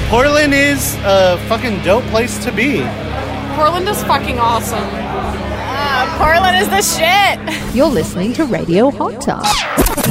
Portland is a fucking dope place to be. Portland is fucking awesome. Portland is the shit. You're listening to Radio Hot Tub.